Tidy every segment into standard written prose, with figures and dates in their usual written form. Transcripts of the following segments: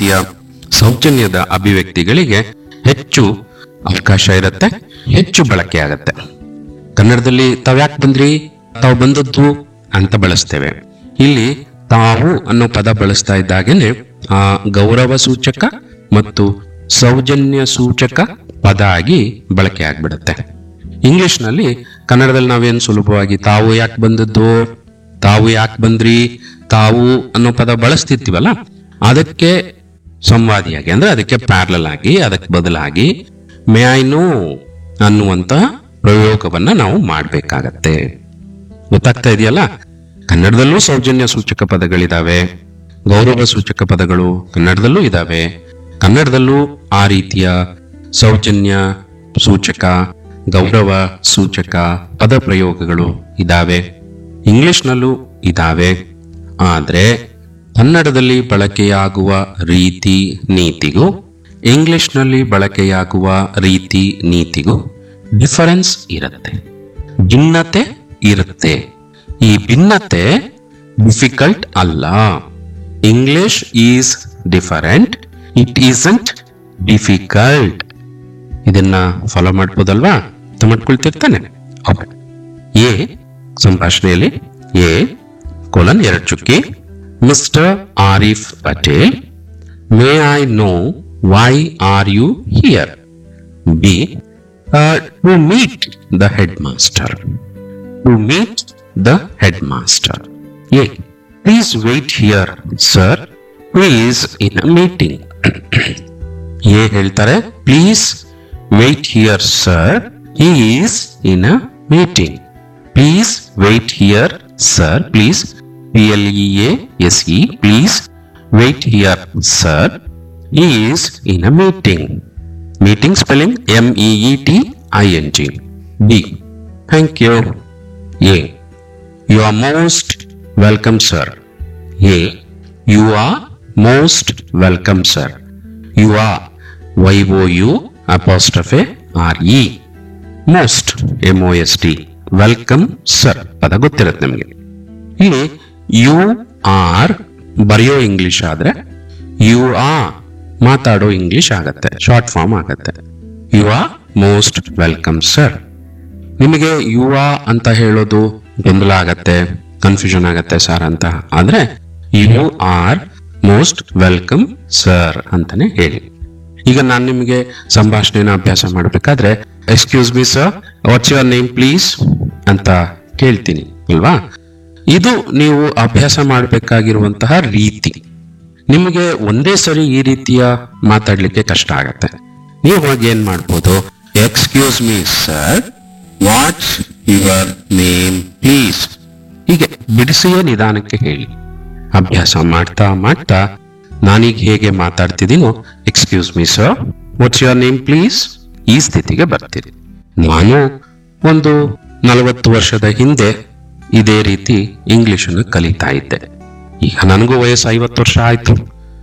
ರೀತಿಯ ಸೌಜನ್ಯದ ಅಭಿವ್ಯಕ್ತಿಗಳಿಗೆ ಹೆಚ್ಚು ಅವಕಾಶ ಇರುತ್ತೆ, ಹೆಚ್ಚು ಬಳಕೆ ಆಗತ್ತೆ. ಕನ್ನಡದಲ್ಲಿ ತಾವ್ಯಾಕೆ ಬಂದ್ರಿ, ತಾವು ಬಂದದ್ದು ಅಂತ ಬಳಸ್ತೇವೆ. ಇಲ್ಲಿ ತಾವು ಅನ್ನೋ ಪದ ಬಳಸ್ತಾ ಇದ್ದಾಗೇನೆ ಆ ಗೌರವ ಸೂಚಕ ಮತ್ತು ಸೌಜನ್ಯ ಸೂಚಕ ಪದ ಆಗಿ ಬಳಕೆ ಆಗ್ಬಿಡುತ್ತೆ. ಇಂಗ್ಲಿಷ್ನಲ್ಲಿ ಕನ್ನಡದಲ್ಲಿ ನಾವೇನು ಸುಲಭವಾಗಿ ತಾವು ಯಾಕೆ ಬಂದದ್ದು, ತಾವು ಯಾಕೆ ಬಂದ್ರಿ, ತಾವು ಅನ್ನೋ ಪದ ಬಳಸ್ತಿರ್ತೀವಲ್ಲ, ಅದಕ್ಕೆ ಸಂವಾದಿಯಾಗಿ ಅಂದ್ರೆ ಅದಕ್ಕೆ ಪ್ಯಾರಲಲ್ ಆಗಿ ಅದಕ್ಕೆ ಬದಲಾಗಿ ಮೇ ಐ ನೋ ಅನ್ನುವಂತ ಪ್ರಯೋಗವನ್ನ ನಾವು ಮಾಡಬೇಕಾಗತ್ತೆ. ಗೊತ್ತಾಗ್ತಾ ಇದೆಯಲ್ಲ? ಕನ್ನಡದಲ್ಲೂ ಸೌಜನ್ಯ ಸೂಚಕ ಪದಗಳಿದಾವೆ, ಗೌರವ ಸೂಚಕ ಪದಗಳು ಕನ್ನಡದಲ್ಲೂ ಇದಾವೆ. ಕನ್ನಡದಲ್ಲೂ ಆ ರೀತಿಯ ಸೌಜನ್ಯ ಸೂಚಕ, ಗೌರವ ಸೂಚಕ ಪದ ಪ್ರಯೋಗಗಳು ಇದಾವೆ. ಇಂಗ್ಲಿಷ್ನಲ್ಲೂ ಇದಾವೆ. ಆದ್ರೆ ಕನ್ನಡದಲ್ಲಿ ಬಳಕೆಯಾಗುವ ರೀತಿ ನೀತಿಗೂ ಇಂಗ್ಲಿಷ್ನಲ್ಲಿ ಬಳಕೆಯಾಗುವ ರೀತಿ ನೀತಿಗೂ ಡಿಫರೆನ್ಸ್ ಇರುತ್ತೆ, ಭಿನ್ನತೆ ಇರುತ್ತೆ. ಈ ಭಿನ್ನತೆ ಡಿಫಿಕಲ್ಟ್ ಅಲ್ಲ. English is different, it isn't difficult. ಇದನ್ನ ಫಾಲೋ ಮಾಡ್ಬೋದಲ್ವಾ? ಮಾಡ್ಕೊಳ್ತಿರ್ತಾನೆ. ಎ ಸಂಭಾಷಣೆಯಲ್ಲಿ ಎ ಕೋಲನ್ 2 ಚುಕ್ಕಿ, mister Arif Patel, may I know why are you here? B to meet the head master. To meet the head master. A please wait here sir, please in a meeting. A ಹೇಳ್ತಾರೆ please wait here sir, he is in a meeting. Please wait here sir, please PLEASE, please wait here sir, he is in a meeting. Meeting spelling MEETING. B thank you. A you are most welcome sir. A you are most welcome sir. You are YOU apostrophe RE. Most MOST, welcome sir ಪದ ಗೊತ್ತಿರುತ್ತೆ ನಿಮಗೆ. ಇಲ್ಲಿ you are ಬರೆಯೋ English ಆದ್ರೆ you are ಮಾತಾಡೋ English ಆಗತ್ತೆ, short form ಆಗತ್ತೆ. You are most welcome sir. ನಿಮಗೆ ಯು ಆರ್ ಅಂತ ಹೇಳೋದು ಗೊಂದಲ ಆಗತ್ತೆ, ಕನ್ಫ್ಯೂಷನ್ ಆಗತ್ತೆ ಸರ್ ಅಂತ. ಆದ್ರೆ you are most welcome sir ಅಂತಾನೆ ಹೇಳಿ. ಈಗ ನಾನು ನಿಮಗೆ ಸಂಭಾಷಣೆನ ಅಭ್ಯಾಸ ಮಾಡಬೇಕಾದ್ರೆ excuse me sir, what's your name please ಅಂತ ಕೇಳ್ತೀನಿ ಅಲ್ವಾ? ಇದು ನೀವು ಅಭ್ಯಾಸ ಮಾಡಬೇಕಾಗಿರುವಂತಹ ರೀತಿ. ನಿಮಗೆ ಒಂದೇ ಸರಿ ಈ ರೀತಿಯ ಮಾತಾಡ್ಲಿಕ್ಕೆ ಕಷ್ಟ ಆಗತ್ತೆ. ನೀವು ಹೋಗಿ ಏನ್ ಮಾಡ್ಬೋದು, excuse me sir, what's your name please, ಹೀಗೆ ಬಿಡಿಸಿಯೇ ನಿಧಾನಕ್ಕೆ ಹೇಳಿ. ಅಭ್ಯಾಸ ಮಾಡ್ತಾ ಮಾಡ್ತಾ ನಾನೀಗ ಹೇಗೆ ಮಾತಾಡ್ತಿದ್ದೀನೋ excuse me sir, what's your name please, ಈ ಸ್ಥಿತಿಗೆ ಬರ್ತೀರಿ. ನಾನು ಒಂದು 40 ವರ್ಷದ ಹಿಂದೆ ಇದೇ ರೀತಿ ಇಂಗ್ಲಿಷನ್ನು ಕಲಿತಾ ಇದ್ದೆ. ಈಗ ನನಗೂ ವಯಸ್ಸು 50 ವರ್ಷ ಆಯ್ತು.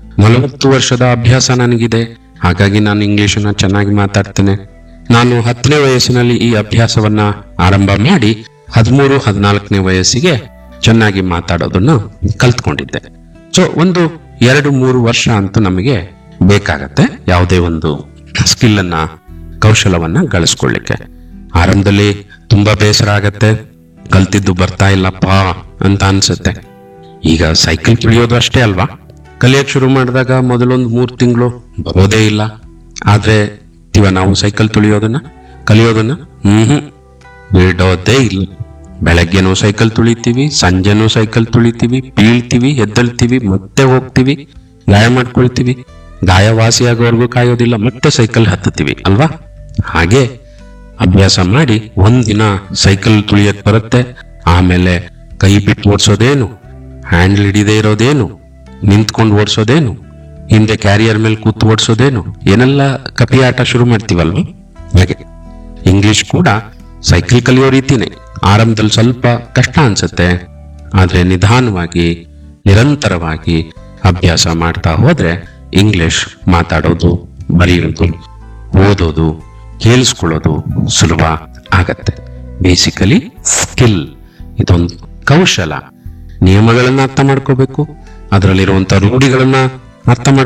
40 ವರ್ಷದ ಅಭ್ಯಾಸ ನನಗಿದೆ. ಹಾಗಾಗಿ ನಾನು ಇಂಗ್ಲಿಷನ್ನ ಚೆನ್ನಾಗಿ ಮಾತಾಡ್ತೇನೆ. ನಾನು 10ನೇ ವಯಸ್ಸಿನಲ್ಲಿ ಈ ಅಭ್ಯಾಸವನ್ನ ಆರಂಭ ಮಾಡಿ 13-14ನೇ ವಯಸ್ಸಿಗೆ ಚೆನ್ನಾಗಿ ಮಾತಾಡೋದನ್ನ ಕಲ್ತ್ಕೊಂಡಿದ್ದೆ. ಸೊ ಒಂದು 2-3 ವರ್ಷ ಅಂತೂ ನಮಗೆ ಬೇಕಾಗತ್ತೆ ಯಾವುದೇ ಒಂದು ಸ್ಕಿಲ್ ಅನ್ನ, ಕೌಶಲವನ್ನ ಗಳಿಸ್ಕೊಳ್ಳಿಕ್ಕೆ. ಆರಂಭದಲ್ಲಿ ತುಂಬಾ ಬೇಸರ ಆಗತ್ತೆ, ಕಲ್ತಿದ್ದು ಬರ್ತಾ ಇಲ್ಲಪ್ಪ ಅಂತ ಅನ್ಸುತ್ತೆ. ಈಗ ಸೈಕಲ್ ತುಳಿಯೋದು ಅಷ್ಟೇ ಅಲ್ವಾ, ಕಲಿಯಕ್ ಶುರು ಮಾಡಿದಾಗ ಮೊದಲೊಂದು 3 ತಿಂಗಳು ಬರೋದೇ ಇಲ್ಲ. ಆದ್ರೆ ನಾವು ಸೈಕಲ್ ಕಲಿಯೋದನ್ನ ಬಿಡೋದೇ ಇಲ್ಲ. ಬೆಳಗ್ಗೆನೂ ಸೈಕಲ್ ತುಳಿತೀವಿ, ಸಂಜೆನೂ ಸೈಕಲ್ ತುಳಿತೀವಿ, ಬೀಳ್ತೀವಿ, ಎದ್ದಳ್ತೀವಿ, ಮತ್ತೆ ಹೋಗ್ತೀವಿ, ಗಾಯ ಮಾಡ್ಕೊಳ್ತೀವಿ, ಗಾಯವಾಸಿಯಾಗೋವರೆಗೂ ಕಾಯೋದಿಲ್ಲ, ಮತ್ತೆ ಸೈಕಲ್ ಹತ್ತುತ್ತೀವಿ ಅಲ್ವಾ? ಹಾಗೆ ಅಭ್ಯಾಸ ಮಾಡಿ ಒಂದಿನ ಸೈಕಲ್ ತುಳಿಯಕ್ ಬರುತ್ತೆ. ಆಮೇಲೆ ಕೈ ಬಿಟ್ಟು ಓಡಿಸೋದೇನು, ಹ್ಯಾಂಡಲ್ ಹಿಡಿದೇ ಇರೋದೇನು, ನಿಂತ್ಕೊಂಡು ಓಡಿಸೋದೇನು, ಹಿಂದೆ ಕ್ಯಾರಿಯರ್ ಮೇಲೆ ಕೂತು ಓಡಿಸೋದೇನು, ಏನೆಲ್ಲ ಕಪಿ ಆಟ ಶುರು ಮಾಡ್ತೀವಲ್ವ. ಹಾಗೆ ಇಂಗ್ಲಿಷ್ ಕೂಡ ಸೈಕಲ್ ಕಲಿಯೋ ರೀತಿನೇ. ಆರಂಭದಲ್ಲಿ ಸ್ವಲ್ಪ ಕಷ್ಟ ಅನ್ಸುತ್ತೆ, ಆದ್ರೆ ನಿಧಾನವಾಗಿ ನಿರಂತರವಾಗಿ ಅಭ್ಯಾಸ ಮಾಡ್ತಾ ಹೋದ್ರೆ ಇಂಗ್ಲಿಷ್ ಮಾತಾಡೋದು, ಬರೆಯೋದು, ಓದೋದು, ಕೇಳಿಸ್ಕೊಳ್ಳೋದು ಸುಲಭ ಆಗತ್ತೆ. ಬೇಸಿಕಲಿ ಸ್ಕಿಲ್, ಇದೊಂದು ಕೌಶಲ. ನಿಯಮಗಳನ್ನ ಅರ್ಥ ಮಾಡ್ಕೋಬೇಕು, ಅದರಲ್ಲಿರುವಂತ ರೂಢಿಗಳನ್ನ ಅರ್ಥ